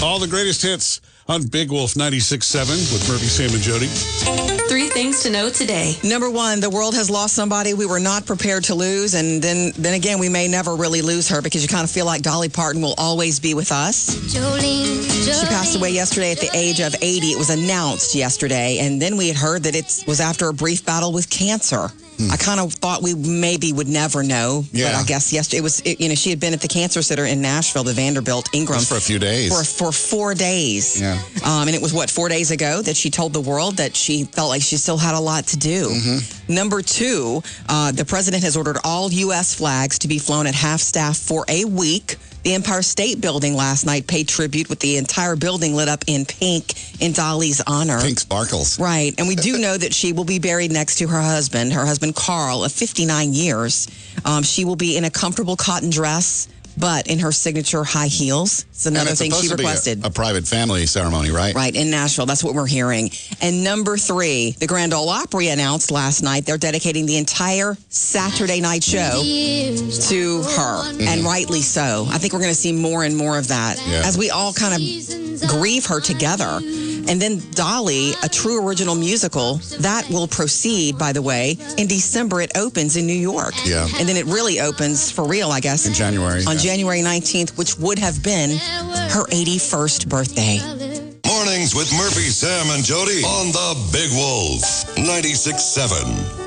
All the greatest hits on Big Wolf 96.7 with Murphy, Sam, and Jody. 3 things to know today. Number one, the world has lost somebody we were not prepared to lose. And then again, we may never really lose her because you kind of feel like Dolly Parton will always be with us. Jolene. She passed away yesterday at the age of 80. It was announced yesterday. And then we had heard that it was after a brief battle with cancer. I kind of thought we maybe would never know. Yeah. But I guess yesterday, she had been at the cancer center in Nashville, the Vanderbilt Ingram. Just for a few days. For 4 days. Yeah. And it was, 4 days ago that she told the world that she felt like she still had a lot to do. Mm-hmm. Number two, the president has ordered all U.S. flags to be flown at half-staff for a week. The Empire State Building last night paid tribute with the entire building lit up in pink in Dolly's honor. Pink sparkles. Right. And we do know that she will be buried next to her husband Carl, of 59 years. She will be in a comfortable cotton dress, but in her signature high heels. It's another thing she requested. A private family ceremony, right? Right, in Nashville. That's what we're hearing. And number three, the Grand Ole Opry announced last night they're dedicating the entire Saturday night show to her, and rightly so. I think we're going to see more and more of that as we all kind of grieve her together. And then Dolly, a true original musical, that will proceed, by the way. In December, it opens in New York. Yeah. And then it really opens for real, I guess. In January. On January 19th, which would have been her 81st birthday. Mornings with Murphy, Sam, and Jody on the Big Wolf 96.7.